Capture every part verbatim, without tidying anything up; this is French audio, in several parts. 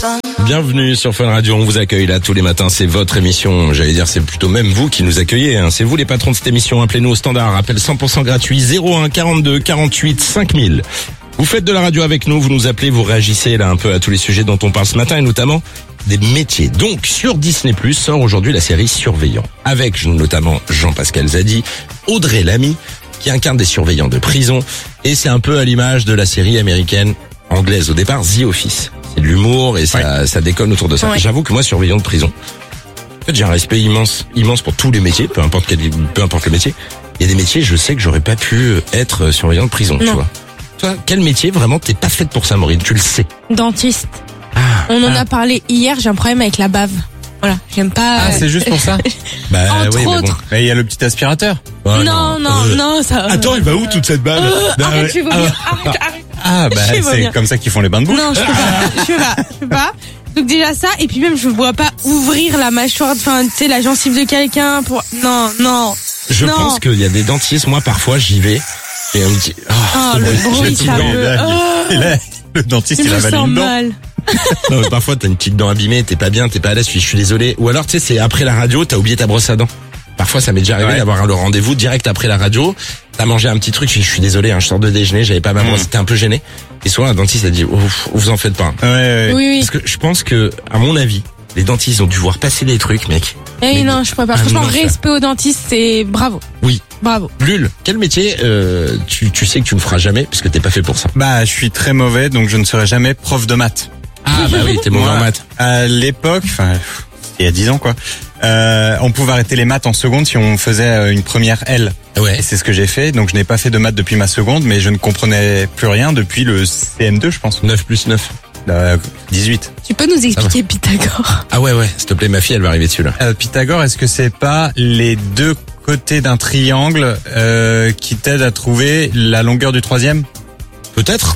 Bienvenue sur Fun Radio, on vous accueille là tous les matins, c'est votre émission, j'allais dire c'est plutôt même vous qui nous accueillez, hein. C'est vous les patrons de cette émission, appelez-nous au standard, appel cent pour cent gratuit zéro un quarante-deux quarante-huit cinq mille. Vous faites de la radio avec nous, vous nous appelez, vous réagissez là un peu à tous les sujets dont on parle ce matin et notamment des métiers. Donc sur Disney plus, sort aujourd'hui la série Surveillant, avec notamment Jean-Pascal Zadi, Audrey Lamy, qui incarne des surveillants de prison, et c'est un peu à l'image de la série américaine, anglaise au départ, The Office. C'est de l'humour et ça, ouais. ça déconne autour de ça. Ouais. J'avoue que moi, surveillant de prison, en fait, j'ai un respect immense, immense pour tous les métiers, peu importe quel, peu importe le métier. Il y a des métiers, je sais que j'aurais pas pu être surveillant de prison, non. Tu vois. Toi, quel métier vraiment t'es pas faite pour ça, Maureen? Tu le sais. Dentiste. Ah, On en ah. a parlé hier. J'ai un problème avec la bave. Voilà, j'aime pas. Ah, c'est juste pour ça. Bah Entre oui, mais autres. bon. Mais il y a le petit aspirateur. Oh, non, non, Euh, non, ça. Attends, elle va où toute cette balle? Euh, Bah, arrête, ouais. je vais vomir. Arrête, arrête. Ah, bah Je vais c'est vomir. comme ça qu'ils font les bains de bouche. Non, je peux pas. Je peux pas. Je peux pas. Donc déjà ça, et puis même je vois pas ouvrir la mâchoire, enfin tu sais la gencive de quelqu'un pour. Non, non. Je non. pense qu'il y a des dentistes, moi parfois j'y vais et on me dit oh, Oh, c'est le bon, bruit, j'ai tout ça le temps. me- là, Oh. il a- le dentiste, Je il me avale sens une dent. mal. Non, mais parfois t'as une petite dent abîmée, t'es pas bien, t'es pas à l'aise, je suis, je suis désolé. Ou alors tu sais c'est après la radio, t'as oublié ta brosse à dents. Parfois ça m'est déjà arrivé Ouais. d'avoir le rendez-vous direct après la radio. T'as mangé un petit truc, je suis, je suis désolé, hein, je sors de déjeuner, j'avais pas ma brosse, Mm. c'était un peu gêné. Et souvent un dentiste a dit oh, vous en faites pas. Ouais, ouais. Oui, oui. Parce que je pense que à mon avis, les dentistes ont dû voir passer des trucs, mec. Eh Mais- non, je pourrais pas. Ah, Franchement, non, ça- respect aux dentistes, c'est bravo. Oui. Bravo. Lul, quel métier euh, tu, tu sais que tu ne feras jamais puisque t'es pas fait pour ça? Bah, je suis très mauvais, donc je ne serai jamais prof de maths. Ah bah oui, t'es mauvais en Moi, maths. À l'époque, enfin, il y a dix ans, quoi, euh, on pouvait arrêter les maths en seconde si on faisait euh, une première L. Ouais. Et c'est ce que j'ai fait, donc je n'ai pas fait de maths depuis ma seconde, mais je ne comprenais plus rien depuis le C M deux, je pense. neuf plus neuf. Euh, dix-huit. Tu peux nous expliquer Pythagore? Ah ouais, ouais, s'il te plaît, ma fille, elle va arriver dessus, là. Euh, Pythagore, est-ce que c'est pas les deux côtés d'un triangle euh, qui t'aident à trouver la longueur du troisième? Peut-être.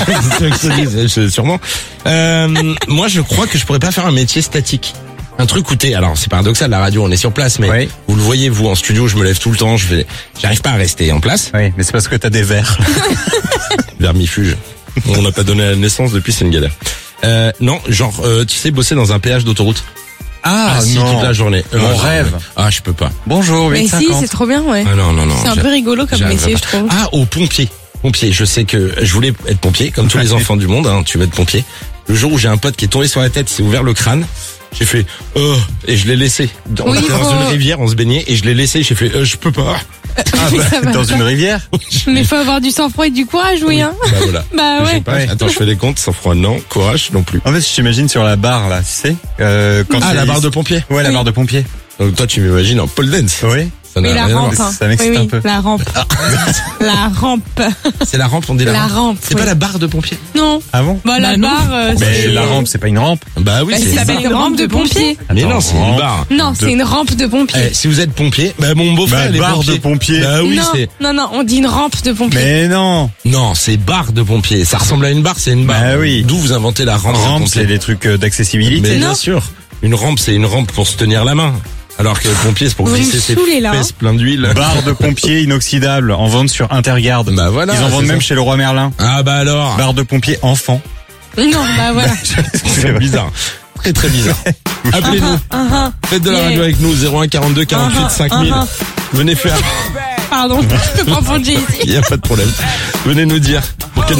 C'est sûrement. Euh, moi, je crois que je pourrais pas faire un métier statique. Un truc où t'es, alors c'est paradoxal, la radio, on est sur place, mais Oui. vous le voyez, vous, en studio, je me lève tout le temps, je vais, j'arrive pas à rester en place. Oui, mais c'est parce que t'as des verres. Vermifuge. On n'a pas donné la naissance depuis, c'est une galère. Euh, non, genre, euh, tu sais, bosser dans un péage d'autoroute. Ah, si, non. toute la journée. Euh, Mon non, rêve. mais- Ah, je peux pas. Bonjour, Mais huit si, cinquante. c'est trop bien, ouais. Ah non, non, non. C'est un j'a- peu rigolo comme j'arriverai métier, pas. je trouve. Ah, au pompier. Pompier, je sais que je voulais être pompier, comme tous les enfants du monde, hein, tu veux être pompier. Le jour où j'ai un pote qui est tombé sur la tête, il s'est ouvert le crâne, j'ai fait oh et je l'ai laissé. On Oui, était dans oh. une rivière, on se baignait et je l'ai laissé, j'ai fait euh, je peux pas. Ah, Oui, bah, ça va. dans une rivière? Mais faut avoir du sang-froid et du courage, oui, hein. Bah voilà. Bah Je sais ouais. pas. Ouais. Attends, je fais des comptes, sans froid non, courage non plus. En fait, je t'imagine sur la barre, là, tu sais, euh, quand Ah, c'est- la barre de pompier. Ouais, la Oui. barre de pompier. Donc toi tu m'imagines en pole dance. Oui. Ça n'a Oui, la rien à rampe. voir. hein. Ça m'excite oui, oui, un peu. La rampe. La rampe. C'est la rampe, on dit la, La rampe. rampe, C'est oui. pas la barre de pompier. Non. Ah bon? Bah, la Bah, non. barre, euh, Mais c'est- la rampe, c'est pas une rampe. Bah oui, Bah, c'est ça une s'appelle barre. une rampe de pompier. Mais Attends, non, c'est une rampe. barre. Non, De- c'est une rampe de pompier. Eh, si vous êtes pompier, bah mon beau-frère Bah, il est barre pompier. de pompier. Bah oui, non, c'est non, non, on dit une rampe de pompier. Mais non. non, c'est barre de pompier. Ça ressemble à une barre, c'est une barre. Bah oui. D'où vous inventez la rampe, de Rampe, pompier. c'est des trucs euh, d'accessibilité. Mais Non. bien sûr, une rampe, c'est une rampe pour se tenir la main. Alors que le pompier, c'est pour Vous glisser me ses saoulez, là, fesses plein d'huile. Barre de pompier inoxydable en vente sur Intergarde. Bah voilà. Ils en vendent c'est même ça. chez le Roi Merlin. Ah bah alors. Barre de pompier enfant. Non, bah voilà. C'est bizarre. Très très bizarre. Appelez-nous. Ah, ah, Faites de la Yeah. radio avec nous. zéro un quarante-deux quarante-huit cinq mille. ah, Venez faire. Pardon, je peux pas prendre ici. Il n'y a pas de problème. Venez nous dire